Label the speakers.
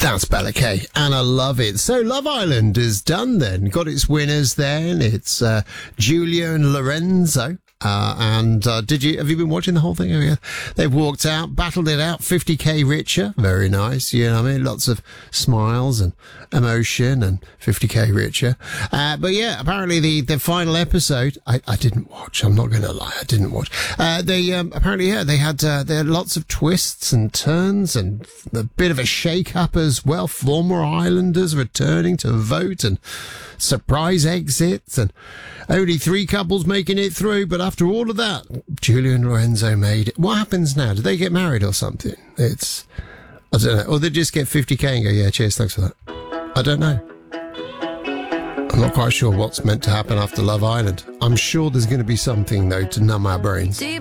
Speaker 1: That's Bella Kay, and I love it. So Love Island is done then. Got its winners then. It's Giulia and Lorenzo. Have you been watching the whole thing? Oh, yeah. They've walked out, battled it out, 50k richer. Very nice, you know what I mean? Lots of smiles and emotion and 50k richer. But yeah, apparently the final episode, I didn't watch. I'm not going to lie. I didn't watch. They had lots of twists and turns and a bit of a shake-up as well. Former Islanders returning to vote and surprise exits and only 3 couples making it through. But after all of that, Giulia and Lorenzo made it. What happens now? Do they get married or something? I don't know. Or they just get 50k and go, yeah, cheers, thanks for that. I don't know. I'm not quite sure what's meant to happen after Love Island. I'm sure there's going to be something, though, to numb our brains.